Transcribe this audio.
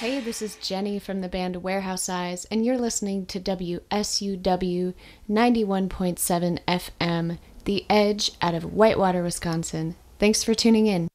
Hey, this is Jenny from the band Warehouse Eyes, and you're listening to WSUW 91.7 FM, The Edge out of Whitewater, Wisconsin. Thanks for tuning in.